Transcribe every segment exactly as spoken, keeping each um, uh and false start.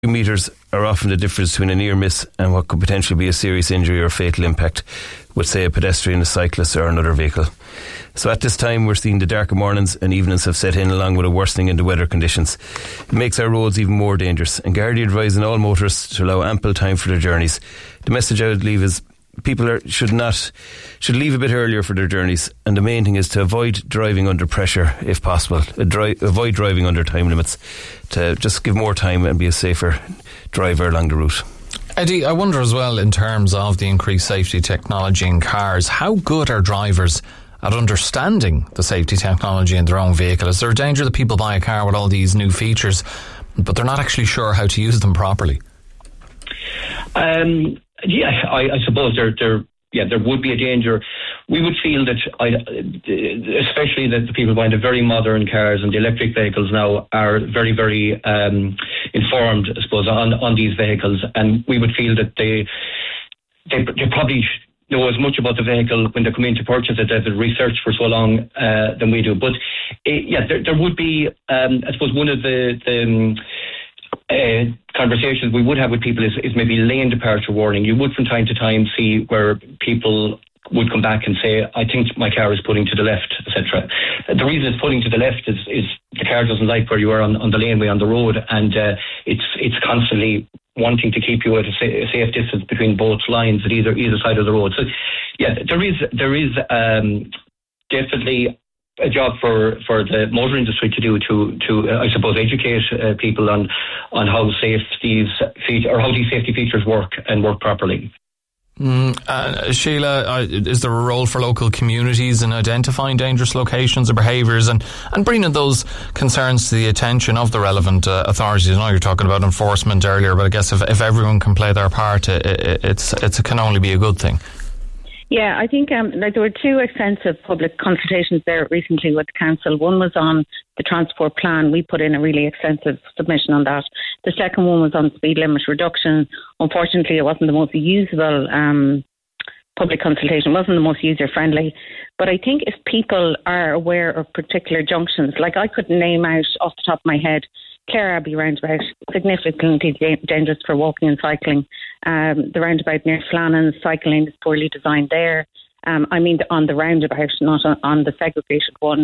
Meters are often the difference between a near miss and what could potentially be a serious injury or fatal impact with, say, a pedestrian, a cyclist or another vehicle. So at this time we're seeing the darker mornings and evenings have set in, along with a worsening in the weather conditions. It makes our roads even more dangerous, and Gardaí advising all motorists to allow ample time for their journeys. The message I would leave is people are, should not should leave a bit earlier for their journeys, and the main thing is to avoid driving under pressure if possible. Dri- avoid driving under time limits, to just give more time and be a safer driver along the route. Eddie, I wonder as well, in terms of the increased safety technology in cars, how good are drivers at understanding the safety technology in their own vehicle? Is there a danger that people buy a car with all these new features but they're not actually sure how to use them properly? Um Yeah, I, I suppose there, there, yeah, there would be a danger. We would feel that, I, especially that the people buying the very modern cars and the electric vehicles now are very, very um, informed, I suppose, on, on these vehicles, and we would feel that they, they, they probably know as much about the vehicle when they come in to purchase it. They've researched for so long uh, than we do. But uh, yeah, there, there would be, um, I suppose, one of the. the um, Uh, conversations we would have with people is, is maybe lane departure warning. You would from time to time see where people would come back and say, I think my car is pulling to the left, et cetera. The reason it's pulling to the left is, is the car doesn't like where you are on, on the laneway on the road, and uh, it's it's constantly wanting to keep you at a, sa- a safe distance between both lines at either either side of the road. So yeah, there is there is um, definitely a job for, for the motor industry to do to, to uh, I suppose, educate uh, people on on how safe these features, or how these safety features work and work properly. Mm, uh, Sheila, uh, is there a role for local communities in identifying dangerous locations or behaviours and, and bringing those concerns to the attention of the relevant uh, authorities? I know you're talking about enforcement earlier, but I guess if, if everyone can play their part, it, it, it's, it's, it can only be a good thing. Yeah, I think um, like there were two extensive public consultations there recently with the council. One was on the transport plan. We put in a really extensive submission on that. The second one was on speed limit reduction. Unfortunately, it wasn't the most usable um, public consultation. It wasn't the most user-friendly. But I think if people are aware of particular junctions, like I couldn't name out off the top of my head, Clare Abbey roundabout, significantly dangerous for walking and cycling. Um, the roundabout near Flannan, cycling is poorly designed there. Um, I mean on the roundabout, not on, on the segregated one.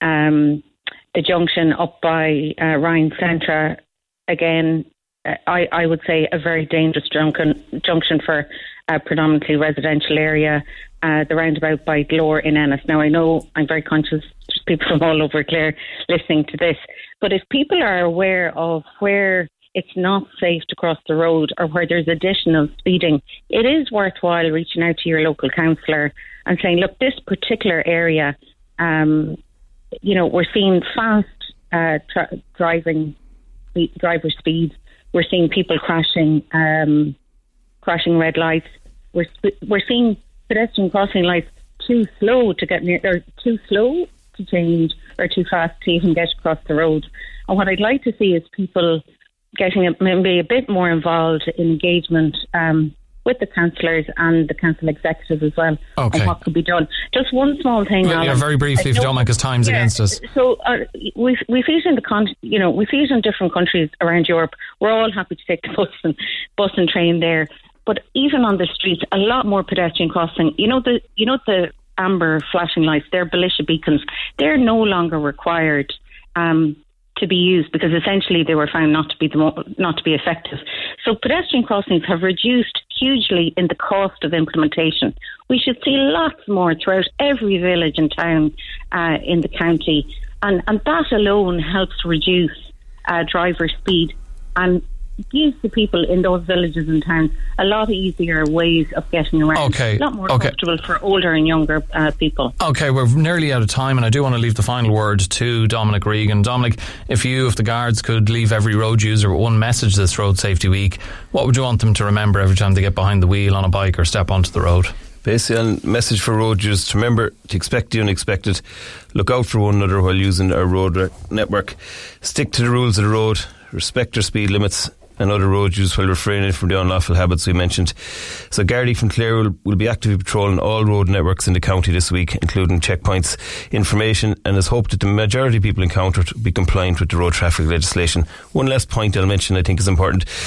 Um, the junction up by uh, Ryan Centre, again, uh, I, I would say a very dangerous junction, junction for a predominantly residential area. Uh, the roundabout by Glore in Ennis. Now, I know I'm very conscious there's people from all over Clare listening to this, but if people are aware of where it's not safe to cross the road or where there's additional speeding, it is worthwhile reaching out to your local councillor and saying, look, this particular area, um, you know, we're seeing fast uh, tra- driving, driver speeds. We're seeing people crashing, um, crashing red lights. We're sp- we're seeing pedestrian crossing lights too slow to get near, or too slow to change, or too fast to even get across the road. And what I'd like to see is people getting a, maybe a bit more involved in engagement um, with the councillors and the council executive as well, okay, on what could be done. Just one small thing. Yeah, yeah, very briefly, if you don't mind, because time's yeah, against us. So uh, we we see it in the con- you know we see it in different countries around Europe. We're all happy to take the bus and bus and train there. But even on the streets, a lot more pedestrian crossing. You know the you know the amber flashing lights, they're Belisha beacons. They're no longer required um, to be used because essentially they were found not to be the mo- not to be effective. So pedestrian crossings have reduced hugely in the cost of implementation. We should see lots more throughout every village and town uh, in the county, and and that alone helps reduce uh, driver speed and gives the people in those villages and towns a lot easier ways of getting around. Okay. A lot more okay. comfortable for older and younger uh, people. Okay, we're nearly out of time, and I do want to leave the final word to Dominic Regan. Dominic, if you, if the guards could leave every road user with one message this Road Safety Week, what would you want them to remember every time they get behind the wheel on a bike or step onto the road? Basically, a message for road users to remember to expect the unexpected, look out for one another while using our road network, stick to the rules of the road, respect our speed limits, and other road use while refraining from the unlawful habits we mentioned. So Gardaí from Clare will, will be actively patrolling all road networks in the county this week, including checkpoints, information, and has hoped that the majority of people encountered will be compliant with the road traffic legislation. One last point I'll mention I think is important.